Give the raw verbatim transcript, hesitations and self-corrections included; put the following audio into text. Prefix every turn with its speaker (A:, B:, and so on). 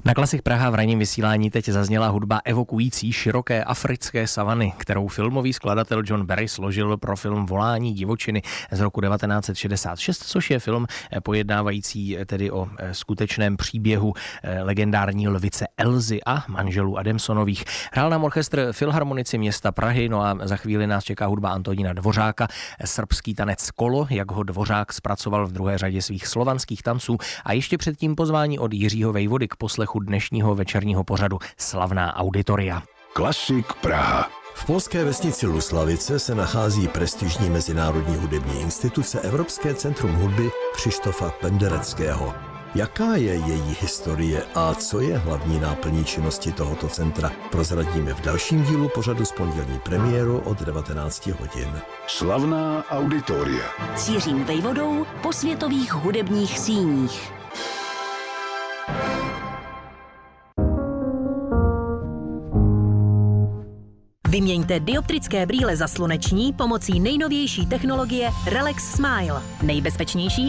A: Na Klasik Praha v ranním vysílání teď zazněla hudba evokující široké africké savany, kterou filmový skladatel John Barry složil pro film Volání divočiny z roku devatenáct set šedesát šest, což je film pojednávající tedy o skutečném příběhu legendární lvice Elzy a manželů Adamsonových. Hrál nám orchestr Filharmonici města Prahy, no a za chvíli nás čeká hudba Antonína Dvořáka, srbský tanec Kolo, jak ho Dvořák zpracoval v druhé řadě svých slovanských tanců, a ještě předtím pozvání od Jiřího Vejvody k poslechu dnešního večerního pořadu Slavná auditoria.
B: Klasik Praha.
C: V polské vesnici Luslavice se nachází prestižní mezinárodní hudební instituce Evropské centrum hudby Krzysztofa Pendereckého. Jaká je její historie a co je hlavní náplní činnosti tohoto centra, prozradíme v dalším dílu pořadu s pondělní premiérou od devatenáct hodin.
B: Slavná auditoria.
D: S Jiřím Vejvodou po světových hudebních síních. Vyměňte dioptrické brýle za sluneční pomocí nejnovější technologie Relax Smile. Nejbezpečnější